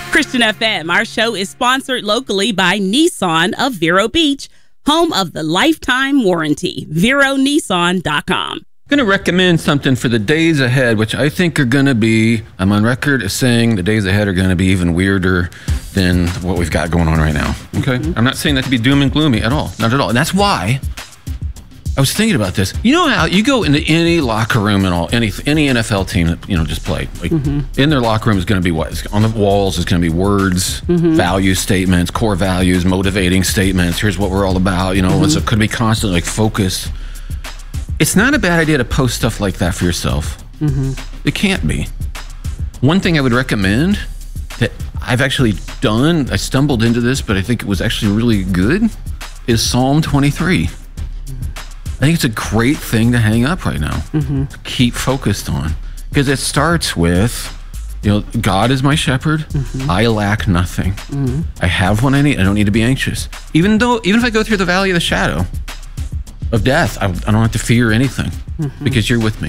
Christian FM, our show is sponsored locally by Nissan of Vero Beach, home of the lifetime warranty. VeroNissan.com. I'm going to recommend something for the days ahead, which I think are going to be, I'm on record as saying the days ahead are going to be even weirder than what we've got going on right now. Okay? I'm not saying that to be doom and gloomy at all. Not at all. And that's why I was thinking about this. You know how you go into any locker room and all, any NFL team that, just played, like in their locker room is going to be what? On the walls is going to be words, value statements, core values, motivating statements. Here's what we're all about. It could be constant, like focus. It's not a bad idea to post stuff like that for yourself. It can't be. One thing I would recommend that I've actually done, I stumbled into this, but I think it was actually really good, is Psalm 23. I think it's a great thing to hang up right now, to keep focused on. Because it starts with, God is my shepherd. I lack nothing. I have what I need. I don't need to be anxious. Even if I go through the valley of the shadow of death, I don't have to fear anything because you're with me.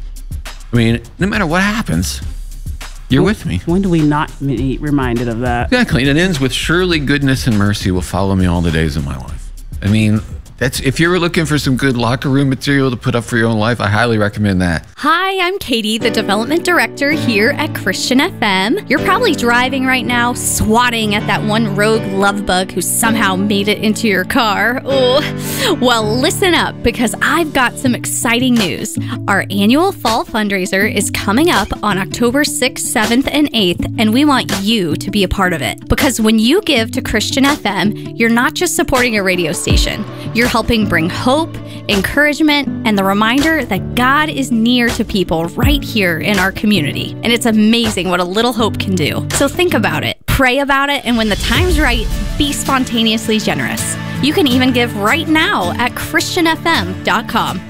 I mean, no matter what happens, you're with me. When do we not be reminded of that? Exactly. And it ends with, surely goodness and mercy will follow me all the days of my life. I mean, if you're looking for some good locker room material to put up for your own life, I highly recommend that. Hi, I'm Katie, the development director here at Christian FM. You're probably driving right now, swatting at that one rogue love bug who somehow made it into your car. Oh, well, listen up, because I've got some exciting news. Our annual fall fundraiser is coming up on October 6th, 7th, and 8th, and we want you to be a part of it. Because when you give to Christian FM, you're not just supporting a radio station. You're helping bring hope, encouragement, and the reminder that God is near to people right here in our community. And it's amazing what a little hope can do. So think about it, pray about it, and when the time's right, be spontaneously generous. You can even give right now at ChristianFM.com.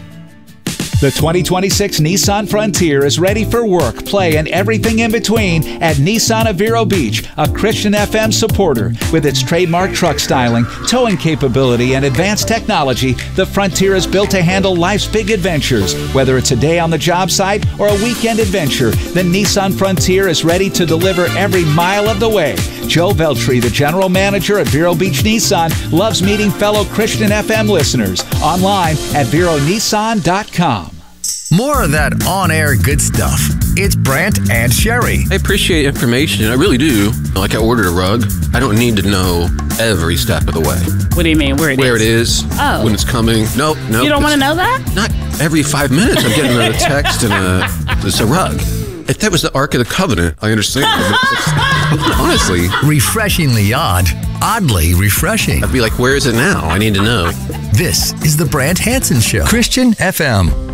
The 2026 Nissan Frontier is ready for work, play, and everything in between at Nissan of Vero Beach, a Christian FM supporter. With its trademark truck styling, towing capability, and advanced technology, the Frontier is built to handle life's big adventures. Whether it's a day on the job site or a weekend adventure, the Nissan Frontier is ready to deliver every mile of the way. Joe Veltri, the general manager at Vero Beach Nissan, loves meeting fellow Christian FM listeners. Online at VeroNissan.com. More of that on-air good stuff. It's Brant and Sherry. I appreciate information. I really do. Like I ordered a rug. I don't need to know every step of the way. What do you mean? Where it is? Oh. When it's coming. Nope. You don't want to know that? Not every 5 minutes. I'm getting a text and it's a rug. If that was the Ark of the Covenant, I understand. Honestly. Refreshingly odd. Oddly refreshing. I'd be like, where is it now? I need to know. This is the Brant Hansen Show. Christian FM.